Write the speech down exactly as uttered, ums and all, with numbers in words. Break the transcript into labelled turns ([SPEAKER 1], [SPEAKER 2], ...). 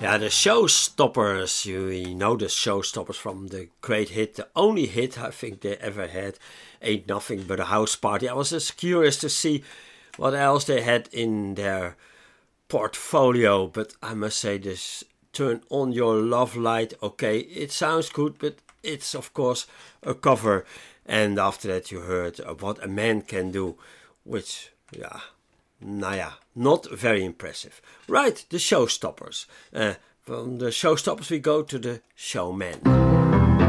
[SPEAKER 1] Yeah, the Showstoppers, you, you know the Showstoppers from the great hit, the only hit I think they ever had, Ain't Nothing But a House Party. I was just curious to see what else they had in their portfolio, but I must say this Turn On Your Love Light, okay, it sounds good, but it's of course a cover. And after that you heard uh, What a Man Can Do, which, yeah, Naya, not very impressive. Right, the Showstoppers. Uh, from the Showstoppers we go to the Showmen.